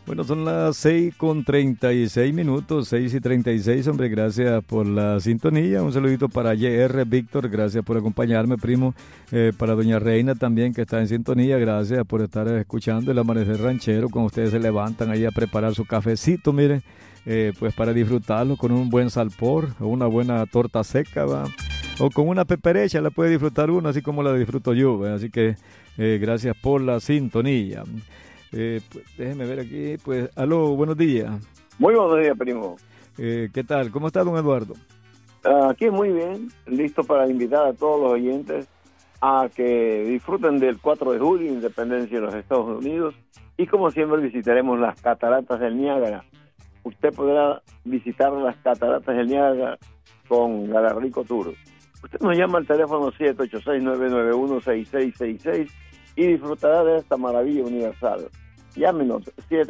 Bueno, son las 6:36, 6:36, hombre, gracias por la sintonía. Un saludito para JR Víctor, gracias por acompañarme, primo. Para doña Reina también, que está en sintonía, gracias por estar escuchando el Amanecer Ranchero, cuando ustedes se levantan ahí a preparar su cafecito, miren, pues para disfrutarlo con un buen salpor, o una buena torta seca, ¿va? O con una peperecha la puede disfrutar uno, así como la disfruto yo, ¿va? Así que gracias por la sintonía. Pues, déjeme ver aquí, pues, aló, buenos días. Muy buenos días, primo. ¿Qué tal? ¿Cómo está, don Eduardo? Aquí muy bien, listo para invitar a todos los oyentes a que disfruten del 4 de julio, Independencia de los Estados Unidos, y como siempre visitaremos las cataratas del Niágara. Usted podrá visitar las cataratas del Niágara con Galarrico Tour. Usted nos llama al teléfono 786-991-6666 y disfrutará de esta maravilla universal. Llámenos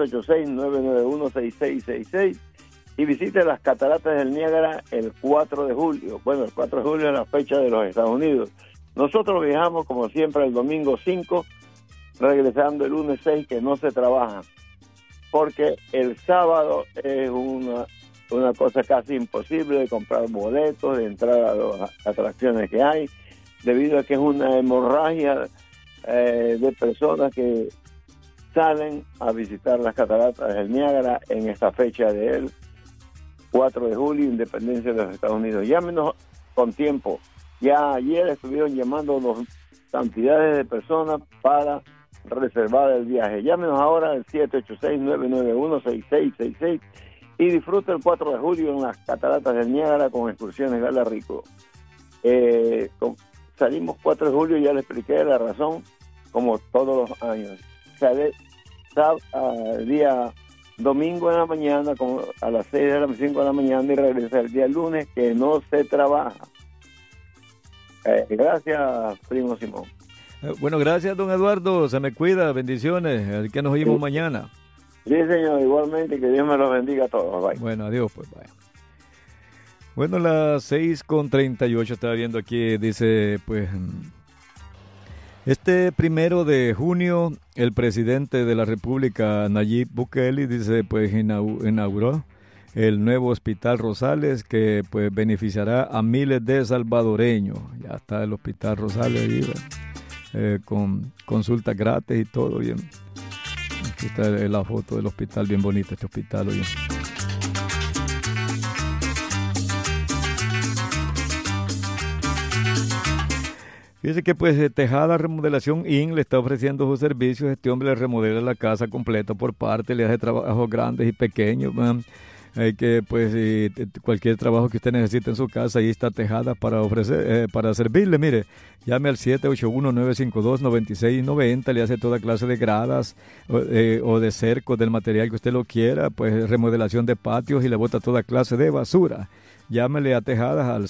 786-991-6666 y visite las cataratas del Niágara el 4 de julio. Bueno, el 4 de julio es la fecha de los Estados Unidos. Nosotros viajamos como siempre el domingo 5, regresando el lunes 6, que no se trabaja, porque el sábado es una cosa casi imposible de comprar boletos, de entrar a las atracciones que hay, debido a que es una hemorragia de personas que salen a visitar las cataratas del Niágara en esta fecha del 4 de julio, Independencia de los Estados Unidos. Llámenos con tiempo. Ya ayer estuvieron llamando cantidades de personas para reservar el viaje. Llámenos ahora al 786-991-6666 y disfrute el 4 de julio en las cataratas del Niágara con excursiones Galarrico. Salimos 4 de julio, ya le expliqué la razón, como todos los años. Sale el día domingo en la mañana, como a las 6 de las 5 de la mañana, y regresa el día lunes, que no se trabaja. Gracias, primo Simón. Bueno, gracias, don Eduardo. Se me cuida. Bendiciones. Así que nos oímos mañana. Sí, señor. Igualmente. Que Dios me los bendiga a todos. Bye. Bueno, adiós, pues. Bye. Bueno, las 6:38 estaba viendo aquí. Dice, pues, este 1 de junio, el presidente de la República, Nayib Bukele, dice, pues, inauguró el nuevo Hospital Rosales, que pues beneficiará a miles de salvadoreños. Ya está el Hospital Rosales ahí, con consultas gratis y todo bien. Aquí está la foto del hospital, bien bonito este hospital, oye. Fíjese que pues Tejada Remodelación Inc. le está ofreciendo sus servicios. Este hombre le remodela la casa completa por parte, le hace trabajos grandes y pequeños, man. Hay que, pues, cualquier trabajo que usted necesite en su casa, ahí está Tejada para ofrecer, para servirle. Mire, llame al 781-952-9690, le hace toda clase de gradas o de cercos del material que usted lo quiera, pues remodelación de patios, y le bota toda clase de basura. Llámele a Tejadas al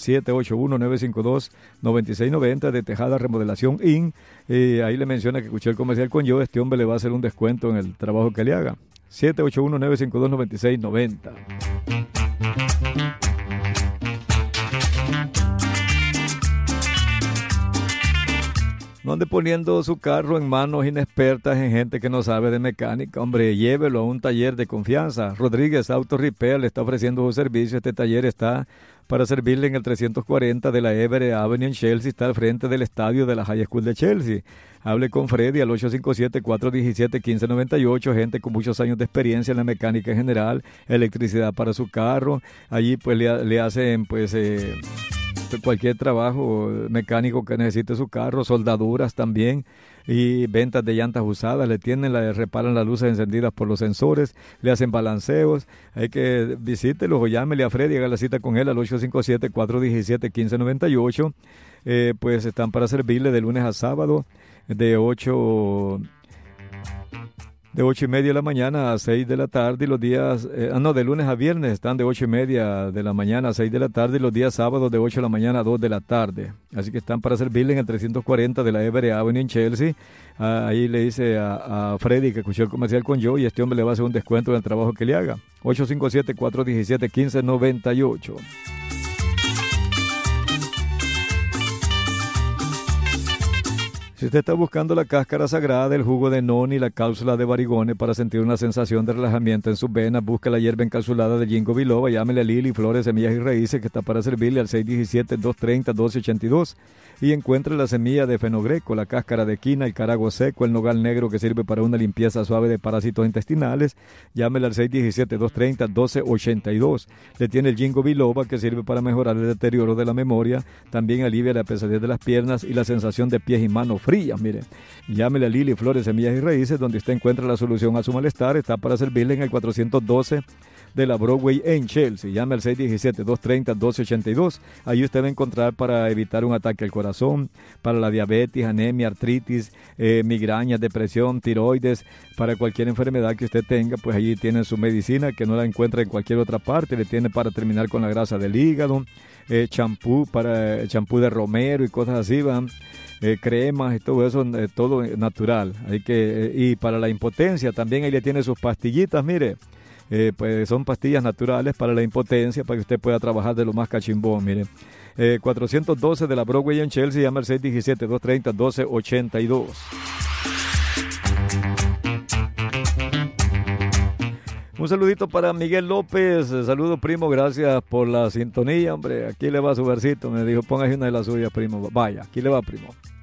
781-952-9690 de Tejada Remodelación Inc. Ahí le menciona que escuché el comercial con yo. Este hombre le va a hacer un descuento en el trabajo que le haga. 781-952-9690. No ande poniendo su carro en manos inexpertas, en gente que no sabe de mecánica. Hombre, llévelo a un taller de confianza. Rodríguez Auto Repair le está ofreciendo su servicio. Este taller está para servirle en el 340 de la Everett Avenue en Chelsea. Está al frente del estadio de la High School de Chelsea. Hable con Freddy al 857-417-1598. Gente con muchos años de experiencia en la mecánica en general, electricidad para su carro. Allí pues le hacen pues cualquier trabajo mecánico que necesite su carro, soldaduras también, y ventas de llantas usadas. Le reparan las luces encendidas por los sensores, le hacen balanceos. Hay que visítelo o llámele a Freddy, haga la cita con él al 857-417-1598. Pues están para servirle de lunes a sábado de 8:30 de la mañana a 6 de la tarde, y los días, de lunes a viernes están de 8:30 de la mañana a 6 de la tarde, y los días sábados de 8 de la mañana a 2 de la tarde. Así que están para servirle en el 340 de la Everett Avenue en Chelsea. Ahí le dice a Freddy que escuchó el comercial con yo, y este hombre le va a hacer un descuento en el trabajo que le haga. 857-417-1598. Si usted está buscando la cáscara sagrada, el jugo de noni, la cápsula de barigone para sentir una sensación de relajamiento en sus venas, busca la hierba encapsulada de ginkgo biloba, llámele a Lili Flores, Semillas y Raíces, que está para servirle al 617-230-1282 y encuentre la semilla de fenogreco, la cáscara de quina, el carago seco, el nogal negro que sirve para una limpieza suave de parásitos intestinales, llámele al 617-230-1282. Le tiene el ginkgo biloba que sirve para mejorar el deterioro de la memoria, también alivia la pesadez de las piernas y la sensación de pies y manos frías, mire. Llámele a Lili Flores, Semillas y Raíces, donde usted encuentra la solución a su malestar, está para servirle en el 412 de la Broadway en Chelsea. Llame al 617-230-1282. Ahí usted va a encontrar para evitar un ataque al corazón, para la diabetes, anemia, artritis, migrañas, depresión, tiroides, para cualquier enfermedad que usted tenga, pues allí tiene su medicina que no la encuentra en cualquier otra parte. Le tiene para terminar con la grasa del hígado, champú de romero y cosas así, van. Cremas y todo eso, todo natural. Y para la impotencia también ahí le tiene sus pastillitas, mire. Pues son pastillas naturales para la impotencia, para que usted pueda trabajar de lo más cachimbón, mire. 412 de la Broadway en Chelsea, llama al 617-230-1282. Un saludito para Miguel López, saludo primo, gracias por la sintonía, hombre, aquí le va su versito, me dijo, póngase una de las suyas, primo, vaya, aquí le va, primo.